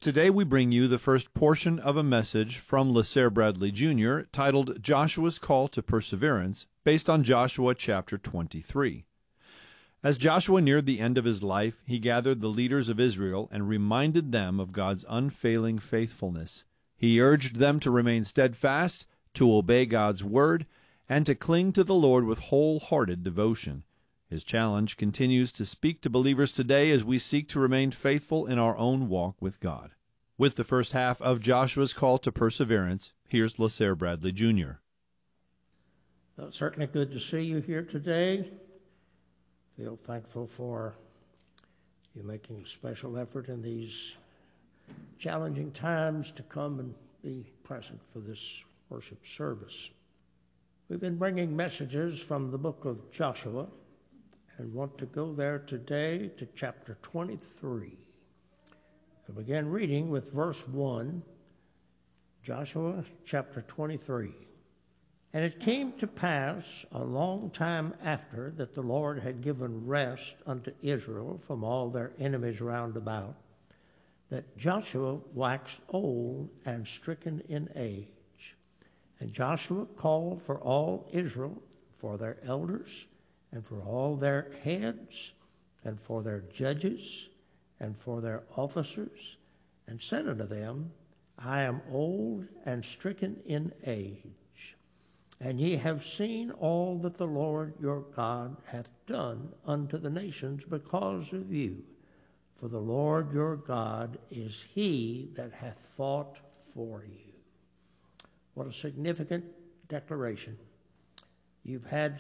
Today we bring you the first portion of a message from LaSare Bradley Jr. titled Joshua's Call to Perseverance, based on Joshua chapter 23. As Joshua neared the end of his life, he gathered the leaders of Israel and reminded them of God's unfailing faithfulness. He urged them to remain steadfast, to obey God's word, and to cling to the Lord with wholehearted devotion. His challenge continues to speak to believers today as we seek to remain faithful in our own walk with God. With the first half of Joshua's Call to Perseverance, here's LaSare Bradley Jr. Well, it's certainly good to see you here today. Feel thankful for you making a special effort in these challenging times to come and be present for this worship service. We've been bringing messages from the book of Joshua and want to go there today to chapter 23. We'll begin reading with verse 1, Joshua chapter 23. And it came to pass a long time after that the Lord had given rest unto Israel from all their enemies round about, that Joshua waxed old and stricken in age. And Joshua called for all Israel, for their elders, and for all their heads, and for their judges, and for their officers, and said unto them, I am old and stricken in age, and ye have seen all that the Lord your God hath done unto the nations because of you. For the Lord your God is he that hath fought for you. What a significant declaration. You've had